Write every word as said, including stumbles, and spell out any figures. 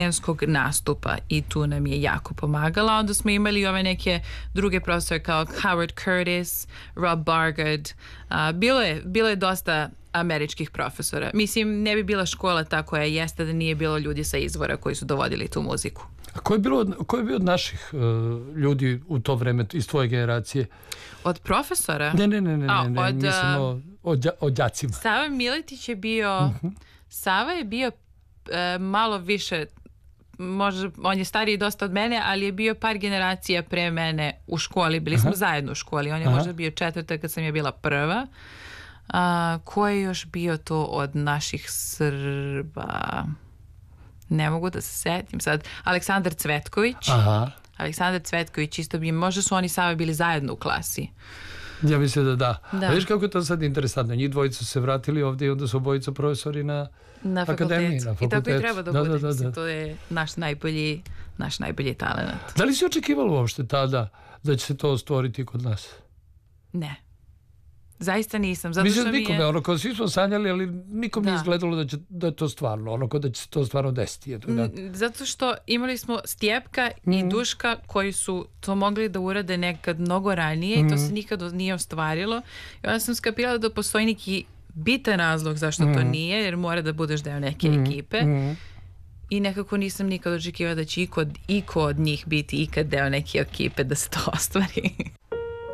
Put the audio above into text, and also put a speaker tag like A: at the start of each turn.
A: scenskog nastupa i tu nam je jako pomagala. Onda smo imali ove neke druge profesore kao Howard Curtis, Rob Bargard. A, bilo je, bilo je dosta američkih profesora. Mislim, ne bi bila škola ta koja jeste da nije bilo ljudi sa izvora koji su dovodili tu muziku.
B: A ko je, bilo, ko je bio od naših uh, ljudi u to vreme iz tvoje generacije?
A: Od profesora?
B: Ne, ne, ne, ne,
A: A,
B: ne,
A: od,
B: mislim o, o, đa, o đacima.
A: Sava Miletić je bio, uh-huh. Sava je bio uh, malo više, možda, on je stariji dosta od mene, ali je bio par generacija pre mene u školi. Bili smo Aha. zajedno u školi. On je Aha. možda bio četvrta kad sam ja bila prva. A, ko je još bio to od naših Srba? Ne mogu da se setim sad. Aleksandar Cvetković.
B: Aha.
A: Aleksandar Cvetković isto bi, možda su oni sami bili zajedno u klasi.
B: Ja mislim da da.
A: da.
B: A viš kako je to sad interesantno. Njih dvojica su se vratili ovdje i onda su obojica profesori na,
A: na
B: akademiji. Na fakultetu.
A: I tako i treba da,
B: da
A: bude.
B: Da, da, da.
A: To je naš najbolji, naš najbolji talent.
B: Da li si očekivalo uopšte tada da će se to stvoriti kod nas?
A: Ne. Zaista nisam. Zato
B: mislim,
A: što
B: nikome,
A: mi je...
B: ono, kao svi smo sanjali, ali nikom nije izgledalo da, će, da je to stvarno, ono, kao da će se to stvarno desiti. Eto, da.
A: Zato što imali smo Stjepka mm. i Duška koji su to mogli da urade nekad mnogo ranije mm. i to se nikad nije ostvarilo. I onda sam skapirala da postoji neki bitan razlog zašto mm. to nije, jer mora da budeš deo neke mm. ekipe. Mm. I nekako nisam nikad očekivala da će iko, iko od njih biti ikad deo neke ekipe da se to ostvari.